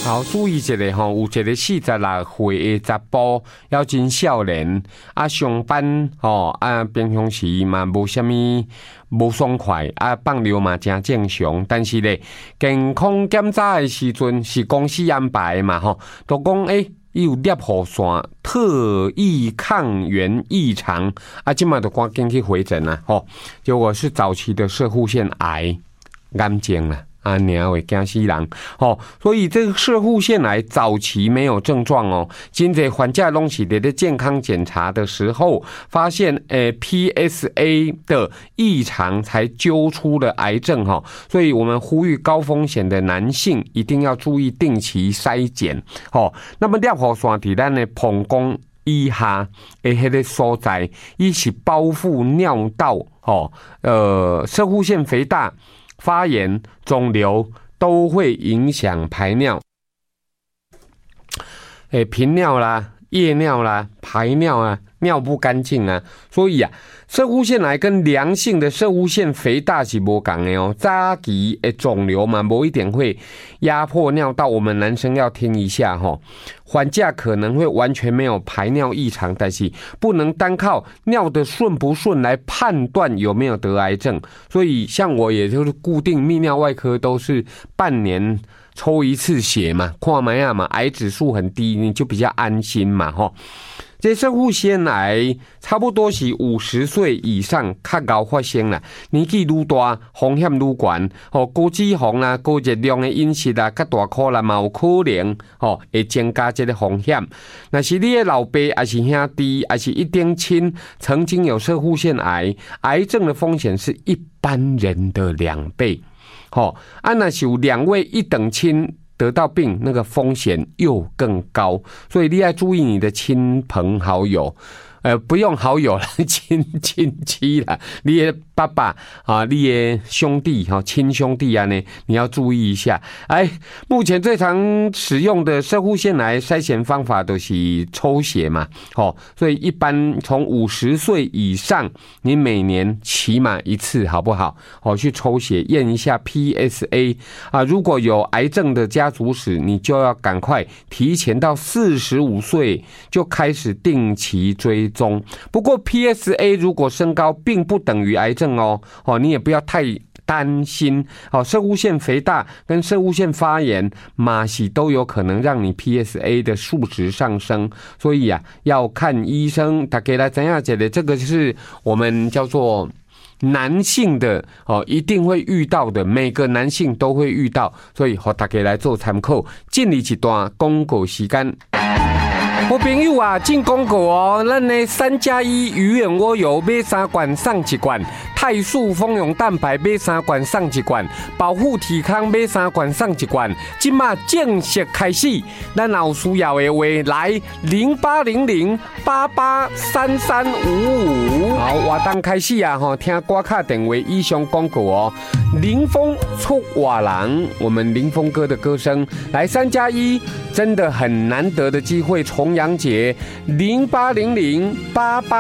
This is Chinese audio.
好，注意一下吼，有一个46岁的查甫，还真少年，上班平常时嘛无啥物无爽快，放尿嘛真正常，但是咧健康检查的时阵是公司安排的嘛吼，都讲伊有尿壶腺特异抗原异常，现在就赶紧去回诊啦吼，结果是早期的攝護腺癌症啦。娘会惊死人所以这个攝護腺癌早期没有症状哦，真侪患者拢是在健康检查的时候发现PSA 的异常才揪出了癌症所以我们呼吁高风险的男性一定要注意定期筛检那么尿壶腺在咱的膀胱以下的迄个所在，伊是包覆尿道攝護腺肥大、发炎、肿瘤都会影响排尿，频尿啦、夜尿啦、排尿啊、尿不干净啊，所以攝護腺癌跟良性的攝護腺肥大是无同的哦。早期的肿瘤嘛，无一点会压迫尿道。我们男生要听一下患者可能会完全没有排尿异常，但是不能单靠尿的顺不顺来判断有没有得癌症。所以像我也就是固定泌尿外科都是半年抽一次血嘛，看嘛呀嘛，癌指数很低，你就比较安心嘛这攝護腺癌差不多是50歲以上較高發生啦，年紀愈大風險愈懸高脂肪啦、高熱量的飲食啦、較大顆啦，嘛有可能會增加這個風險。若是你的老爸還是兄弟還是一定親曾經有攝護腺癌，癌症的風險是一般人的2倍。若是有2位一等親得到病，那个风险又更高，所以你要注意你的亲朋好友，不用好友了，亲戚啦，你的爸爸你的兄弟亲兄弟呢，你要注意一下。目前最常使用的攝護腺癌筛选方法都是抽血嘛，所以一般从50歲以上，你每年起码1次，好不好？去抽血验一下 PSA 如果有癌症的家族史，你就要赶快提前到45岁就开始定期追踪。不过 PSA 如果升高，并不等于癌症你也不要太担心攝護腺肥大跟攝護腺发炎嘛是都有可能让你 PSA 的数值上升，所以要看医生。大家来怎样讲的，这个是我们叫做男性的一定会遇到的，每个男性都会遇到，所以和大家来做参考。进入一段广告时间。我朋友进广告咱的3+1鱼眼蜗油买3罐送1罐，泰素蜂蛹蛋白买3罐送1罐，保护体康买3罐送1罐。今嘛正式开始，咱有需要的话来0800883355。好，活动开始听歌卡电话以上广告林峰出瓦郎，我们林峰哥的歌声来3+1，真的很难得的机会，重阳节080088。